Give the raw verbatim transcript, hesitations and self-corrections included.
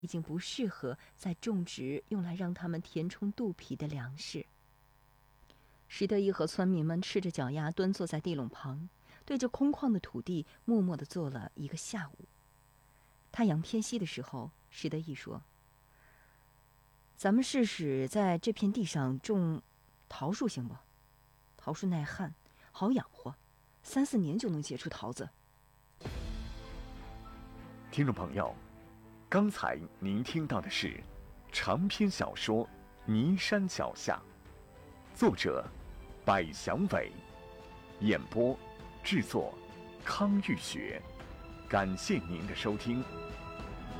已经不适合再种植用来让他们填充肚皮的粮食。石德义和村民们赤着脚丫蹲坐在地垄旁，对着空旷的土地默默地坐了一个下午。太阳偏西的时候，石德义说：“咱们试试在这片地上种桃树行不？桃树耐旱，好养活，三四年就能结出桃子。” 听众朋友，刚才您听到的是长篇小说《尼山脚下》，作者百祥伟，演播制作康玉学。感谢您的收听。